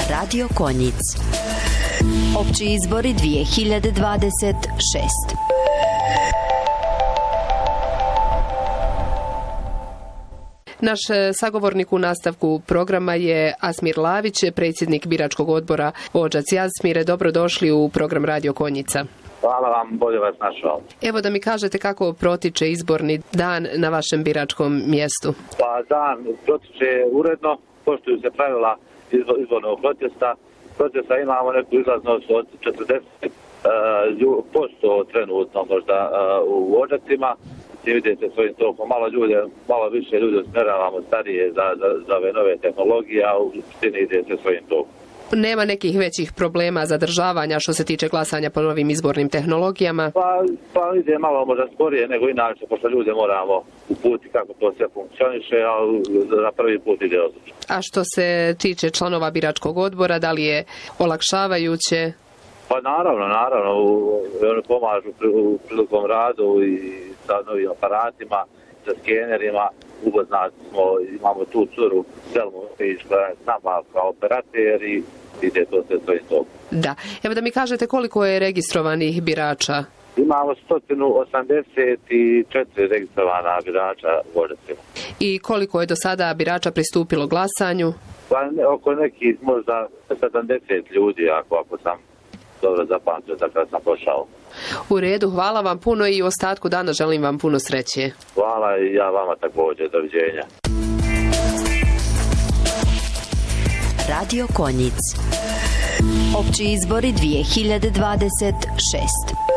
Radio Konjic. Opći izbori 2026. Naš sagovornik u nastavku programa je Asmir Lavić, predsjednik biračkog odbora Odžac. Asmire, dobrodošli u program Radio Konjica. Hvala vam, bolje vas našao. Evo da mi kažete kako protiče izborni dan na vašem biračkom mjestu. Pa dan protiče uredno, poštuju se pravila izbornog protesta. Protesta imamo neku izlaznost od 40% trenutno možda u Odžacima. Vidite svojim tokom, malo više ljudi usmjeravamo starije za ove nove tehnologije, a u suštini ide se svojim tokom. Nema nekih većih problema zadržavanja što se tiče glasanja po novim izbornim tehnologijama? Pa ide malo možda sporije nego inače, pošto ljude moramo uputiti kako to sve funkcioniše, a za prvi put ide odlično. A što se tiče članova biračkog odbora, da li je olakšavajuće? Pa naravno, oni pomažu prilikom radu i sa novim aparatima, sa skenerima. Upoznati smo, imamo tu curu Selmu koja je s nama kao operater i ide to sve svojim tokom. Da. Evo da mi kažete koliko je registrovanih birača? Imamo 184 registrovana birača u Odžacima. I koliko je do sada birača pristupilo glasanju? Pa oko nekih možda 70 ljudi, ako sam dobro zapamtio da kada sam pošao. U redu, hvala vam puno i u ostatku dana želim vam puno sreće. Hvala i ja vama također, doviđenja. Radio Konjic. Opći izbori 2026.